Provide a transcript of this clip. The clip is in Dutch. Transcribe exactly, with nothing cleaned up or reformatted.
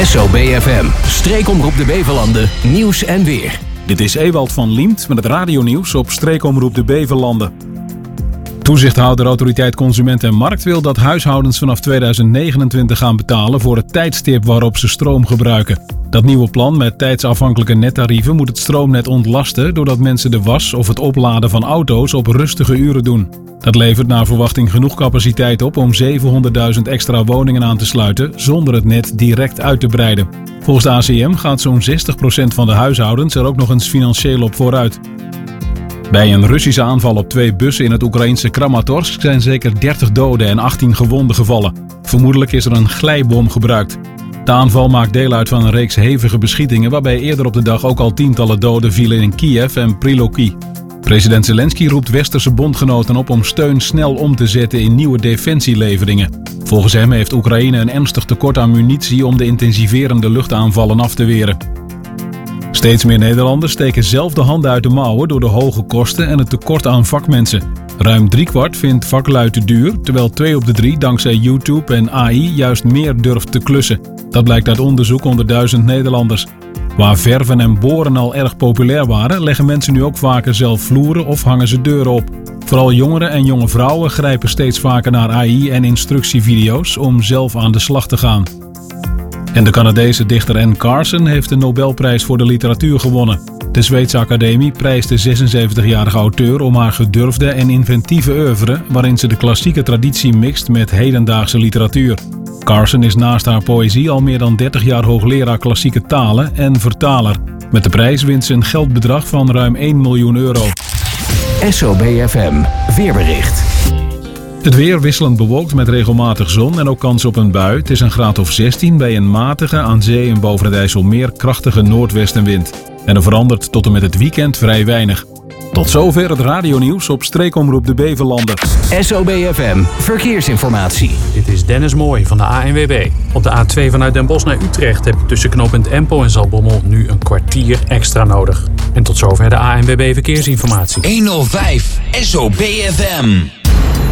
S O B F M, streekomroep de Beverlanden, nieuws en weer. Dit is Ewald van Liemt met het radionieuws op streekomroep de Beverlanden. Toezichthouder Autoriteit Consument en Markt wil dat huishoudens vanaf tweeduizend negenentwintig gaan betalen voor het tijdstip waarop ze stroom gebruiken. Dat nieuwe plan met tijdsafhankelijke nettarieven moet het stroomnet ontlasten doordat mensen de was of het opladen van auto's op rustige uren doen. Dat levert naar verwachting genoeg capaciteit op om zevenhonderdduizend extra woningen aan te sluiten zonder het net direct uit te breiden. Volgens de A C M gaat zo'n zestig procent van de huishoudens er ook nog eens financieel op vooruit. Bij een Russische aanval op twee bussen in het Oekraïnse Kramatorsk zijn zeker dertig doden en achttien gewonden gevallen. Vermoedelijk is er een glijbom gebruikt. De aanval maakt deel uit van een reeks hevige beschietingen waarbij eerder op de dag ook al tientallen doden vielen in Kiev en Priloki. President Zelensky roept westerse bondgenoten op om steun snel om te zetten in nieuwe defensieleveringen. Volgens hem heeft Oekraïne een ernstig tekort aan munitie om de intensiverende luchtaanvallen af te weren. Steeds meer Nederlanders steken zelf de handen uit de mouwen door de hoge kosten en het tekort aan vakmensen. Ruim driekwart vindt vaklui te duur, terwijl twee op de drie dankzij YouTube en A I juist meer durft te klussen. Dat blijkt uit onderzoek onder duizend Nederlanders. Waar verven en boren al erg populair waren, leggen mensen nu ook vaker zelf vloeren of hangen ze deuren op. Vooral jongeren en jonge vrouwen grijpen steeds vaker naar A I en instructievideo's om zelf aan de slag te gaan. En de Canadese dichter Anne Carson heeft de Nobelprijs voor de literatuur gewonnen. De Zweedse Academie prijst de zesenzeventigjarige auteur om haar gedurfde en inventieve oeuvre, waarin ze de klassieke traditie mixt met hedendaagse literatuur. Carson is naast haar poëzie al meer dan dertig jaar hoogleraar klassieke talen en vertaler. Met de prijs wint ze een geldbedrag van ruim één miljoen euro. S O B F M, weerbericht. Het weer wisselend bewolkt met regelmatig zon en ook kans op een bui. Het is een graad of zestien bij een matige, aan zee en boven het IJsselmeer krachtige noordwestenwind. En er verandert tot en met het weekend vrij weinig. Tot zover het radionieuws op streekomroep de Beverlanden. S O B F M, verkeersinformatie. Dit is Dennis Mooij van de A N W B. Op de A twee vanuit Den Bosch naar Utrecht heb je tussen knooppunt Empel en Zaltbommel nu een kwartier extra nodig. En tot zover de A N W B verkeersinformatie. honderdvijf S O B F M.